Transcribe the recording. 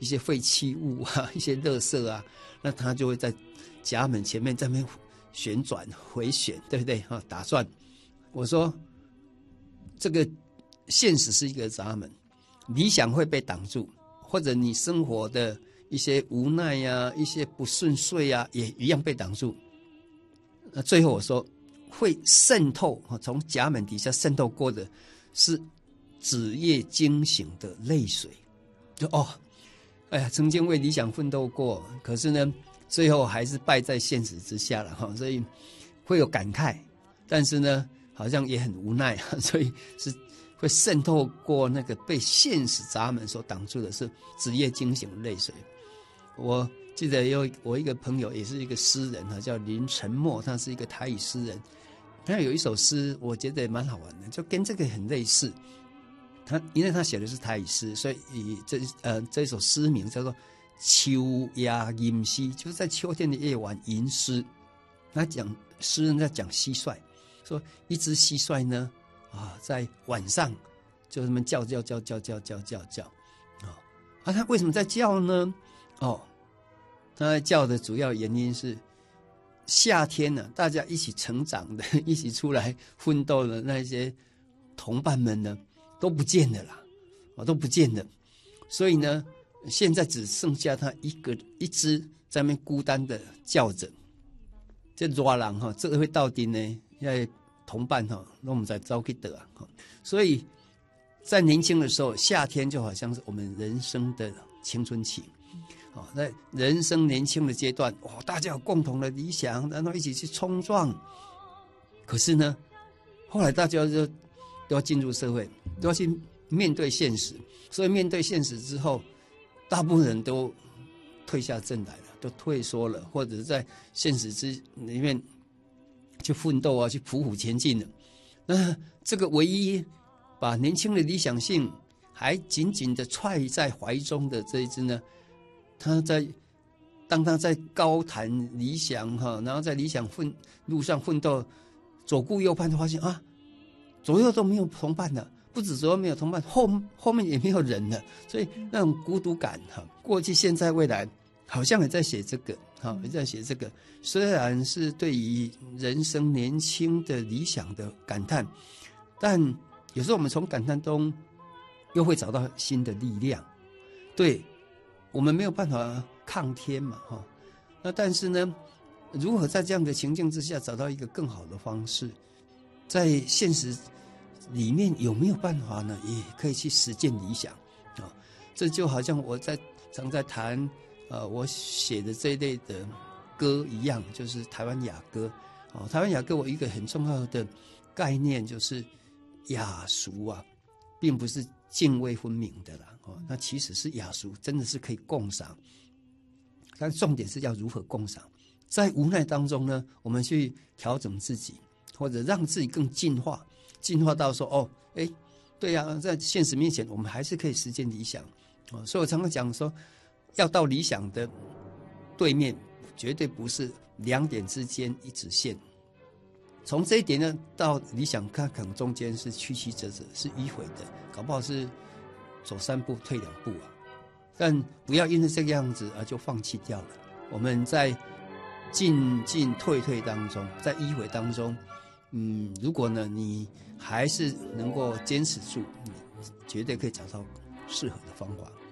一些废弃物啊，一些垃圾啊，那它就会在闸门前面在那边旋转回旋，对不对哈？打转。我说这个现实是一个闸门，理想会被挡住，或者你生活的一些无奈呀、一些不顺遂呀，也一样被挡住。那最后我说，会渗透从闸门底下渗透过的是子夜惊醒的泪水。就哎呀，曾经为理想奋斗过，可是呢，最后还是败在现实之下了哈，所以会有感慨，但是呢，好像也很无奈，所以是会渗透过那个被现实闸门所挡住的是子夜惊醒的泪水。我记得我一个朋友也是一个诗人叫林沉默，他是一个台语诗人，他有一首诗，我觉得也蛮好玩的，就跟这个很类似。因为他写的是台语诗，所以这首诗名叫做《秋夜吟诗》，就是在秋天的夜晚吟诗。他诗人在讲蟋蟀，说一只蟋蟀呢在晚上就这么叫，他为什么在叫呢？他在叫的主要原因是夏天呢，大家一起成长的、一起出来奋斗的那些同伴们呢，都不见了啦，都不见了。所以呢，现在只剩下他一只在那边孤单的叫着。这热人这个会到底呢？因为同伴那我们才早去得啊。所以在年轻的时候，夏天就好像是我们人生的青春期。在人生年轻的阶段，大家有共同的理想，然后一起去冲撞。可是呢，后来大家都要进入社会，都要去面对现实。所以面对现实之后，大部分人都退下阵来了，都退缩了，或者是在现实里面去奋斗啊，去匍匐前进了。那这个唯一把年轻的理想性还紧紧的揣在怀中的这一只呢，当他在高谈理想然后在理想路上奋斗，左顾右盼，就发现左右都没有同伴了，不止左右没有同伴，后面也没有人了，所以那种孤独感过去、现在、未来，好像也在写这个，也在写这个。虽然是对于人生年轻的理想的感叹，但有时候我们从感叹中又会找到新的力量。对，我们没有办法抗天嘛，那但是呢，如何在这样的情境之下找到一个更好的方式，在现实里面有没有办法呢？也可以去实践理想这就好像我常在谈我写的这一类的歌一样，就是台湾雅歌台湾雅歌我一个很重要的概念就是雅俗并不是泾渭分明的啦那其实是雅俗真的是可以共赏，但重点是要如何共赏。在无奈当中呢，我们去调整自己，或者让自己更进化到说对呀，在现实面前我们还是可以实现理想所以我常常讲说，要到理想的对面，绝对不是两点之间一直线。从这一点呢，到理想可能中间是曲曲折折，是迂回的，搞不好是走3步退2步但不要因为这个样子就放弃掉了。我们在进退当中，在迂回当中，如果呢你还是能够坚持住，你绝对可以找到适合的方法。